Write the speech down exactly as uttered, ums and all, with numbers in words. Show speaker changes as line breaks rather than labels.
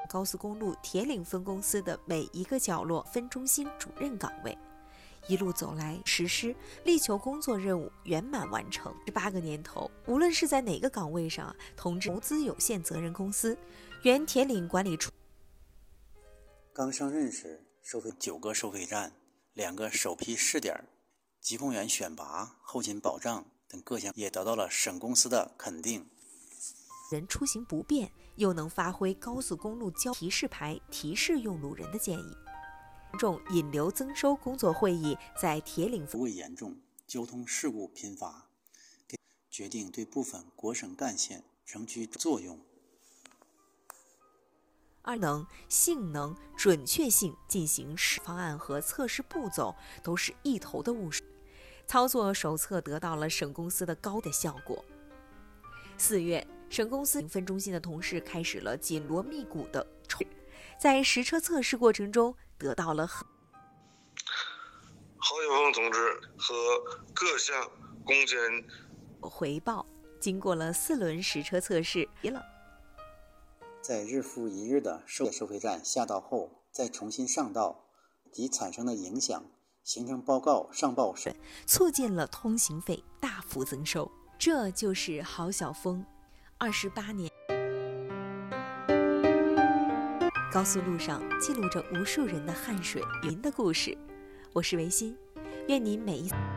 高速公路铁岭分公司的每一个角落分中心主任岗位。一路走来，实施力求工作任务圆满完成。十八个年头，无论是在哪个岗位上，同志投资有限责任公司原铁岭管理处。
刚上任时，收费九个收费站，两个首批试点，疾控员选拔、后勤保障等各项也得到了省公司的肯定。
人出行不便，又能发挥高速公路交提示牌提示用路人的建议。重引流增收工作会议在铁岭
服务严重，交通事故频发，决定对部分国省干线仍具作用。
二能、性能、准确性进行试方案和测试步骤都是一头的务实，操作手册得到了省公司的高的效果。四月，省公司分中心的同事开始了紧锣密鼓的筹，在实车测试过程中得到了郝
晓峰同志和各项攻坚
回报。经过了四轮实车测试，了
在日复一日的收收费站下道后，再重新上道及产生的影响，形成报告上报省，
促进了通行费大幅增收。这就是郝晓峰二十八年高速路上记录着无数人的汗水、云的故事。我是维新，愿您每一